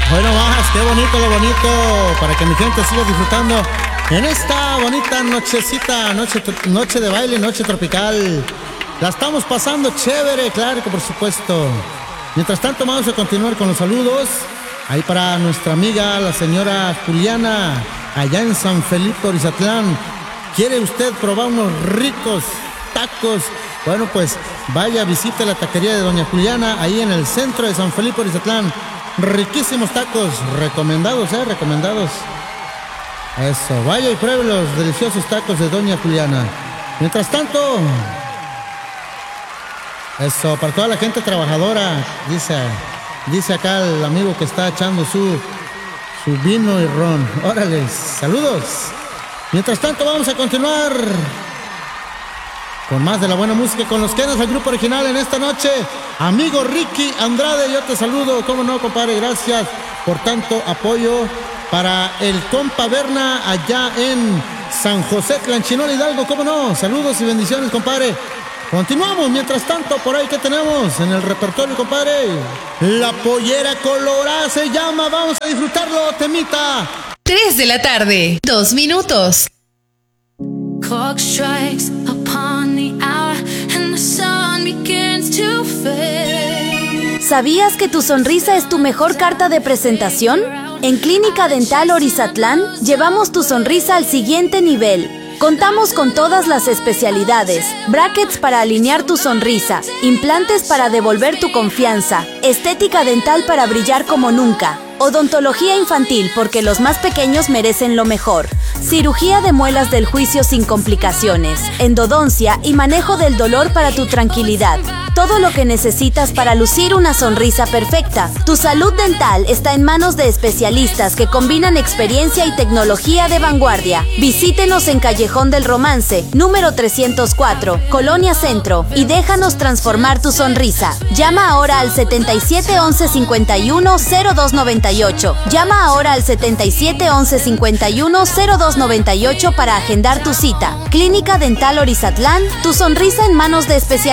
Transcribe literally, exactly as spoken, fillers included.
Bueno, más, qué bonito, lo bonito, para que mi gente siga disfrutando en esta bonita nochecita, noche, noche de baile, noche tropical. La estamos pasando chévere, claro que por supuesto. Mientras tanto, vamos a continuar con los saludos. Ahí para nuestra amiga, la señora Juliana, allá en San Felipe, Orizatlán. ¿Quiere usted probar unos ricos tacos? Bueno, pues vaya, visite la taquería de doña Juliana, ahí en el centro de San Felipe, Orizatlán. Riquísimos tacos, recomendados, eh, recomendados. Eso, vaya y pruebe los deliciosos tacos de doña Juliana. Mientras tanto, eso, para toda la gente trabajadora, dice, dice acá el amigo que está echando su, su vino y ron. Órale, saludos. Mientras tanto, vamos a continuar con más de la buena música, con los quenas del grupo original en esta noche. Amigo Ricky Andrade, yo te saludo, cómo no, compadre, gracias por tanto apoyo. Para el compa Berna, allá en San José, Tlanchinol, Hidalgo, cómo no, saludos y bendiciones, compadre. Continuamos, mientras tanto, por ahí, ¿qué tenemos en el repertorio, compadre? La Pollera Colorada se llama, vamos a disfrutarlo, temita. tres de la tarde, dos minutos. Clock strikes upon the hour and the sun begins to fade. ¿Sabías que tu sonrisa es tu mejor carta de presentación? En Clínica Dental Orizatlán llevamos tu sonrisa al siguiente nivel. Contamos con todas las especialidades: brackets para alinear tu sonrisa, implantes para devolver tu confianza, estética dental para brillar como nunca, odontología infantil porque los más pequeños merecen lo mejor, cirugía de muelas del juicio sin complicaciones, endodoncia y manejo del dolor para tu tranquilidad. Todo lo que necesitas para lucir una sonrisa perfecta. Tu salud dental está en manos de especialistas que combinan experiencia y tecnología de vanguardia. Visítenos en Callejón del Romance, número trescientos cuatro, Colonia Centro, y déjanos transformar tu sonrisa. Llama ahora al setenta y siete once cincuenta y uno cero dos noventa y ocho. Llama ahora al setenta y siete once cincuenta y uno cero dos noventa y ocho para agendar tu cita. Clínica Dental Orizatlán, tu sonrisa en manos de especialistas.